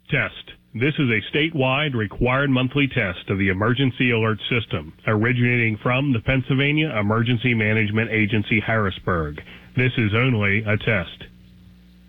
Test. This is a statewide required monthly test of the emergency alert system, originating from the Pennsylvania Emergency Management Agency, Harrisburg. This is only a test.